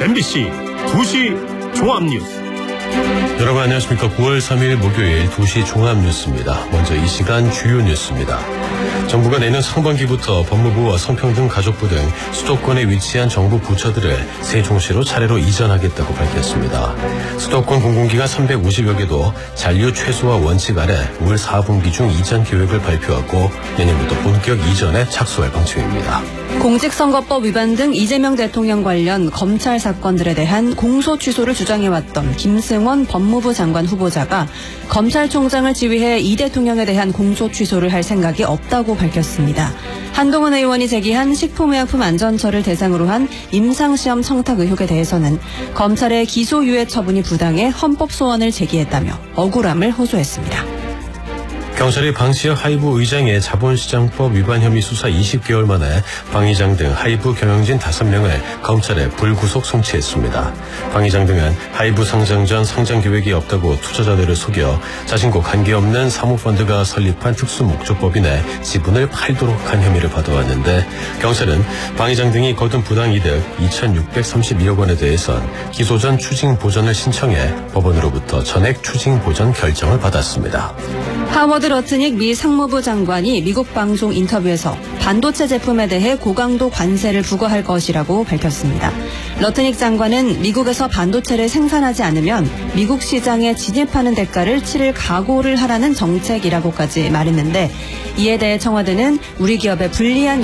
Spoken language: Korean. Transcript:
MBC 2시 종합뉴스. 여러분 안녕하십니까. 9월 3일 목요일 2시 종합뉴스입니다. 먼저 이 시간 주요 뉴스입니다. 정부가 내년 상반기부터 법무부와 성평등가족부 등 수도권에 위치한 정부 부처들을 세종시로 차례로 이전하겠다고 밝혔습니다. 수도권 공공기관 350여 개도 잔류 최소화 원칙 아래 올 4분기 중 이전 계획을 발표하고 내년부터 본격 이전에 착수할 방침입니다. 공직선거법 위반 등 이재명 대통령 관련 검찰 사건들에 대한 공소 취소를 주장해왔던 김승원 법무부 장관 후보자가 검찰총장을 지휘해 이 대통령에 대한 공소 취소를 할 생각이 없다고 밝혔습니다. 한동훈 의원이 제기한 식품의약품 안전처를 대상으로 한 임상시험 청탁 의혹에 대해서는 검찰의 기소유예 처분이 부당해 헌법 소원을 제기했다며 억울함을 호소했습니다. 경찰이 방시혁 하이브 의장의 자본시장법 위반 혐의 수사 20개월 만에 방 의장 등 하이브 경영진 5명을 검찰에 불구속 송치했습니다. 방 의장 등은 하이브 상장 전 상장 계획이 없다고 투자자들을 속여 자신과 관계없는 사모펀드가 설립한 특수목적법인에 지분을 팔도록 한 혐의를 받아왔는데 경찰은 방 의장 등이 거둔 부당이득 2,632억 원에 대해선 기소 전 추징 보전을 신청해 법원으로부터 전액 추징 보전 결정을 받았습니다. 하워드 러트닉 미 상무부 장관이 미국 방송 인터뷰에서 반도체 제품에 대해 고강도 관세를 부과할 것이라고 밝혔습니다. 러트닉 장관은 미국에서 반도체를 생산하지 않으면 미국 시장에 진입하는 대가를 치를 각오를 하라는 정책이라고까지 말했는데 이에 대해 청와대는 우리 기업에 불리한